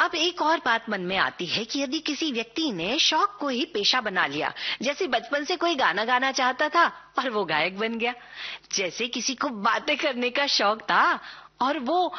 अब एक और बात मन में आती है कि यदि किसी व्यक्ति ने शौक को ही पेशा बना लिया, जैसे बचपन से कोई गाना गाना चाहता था और वो गायक बन गया, जैसे किसी को बातें करने का शौक था और वो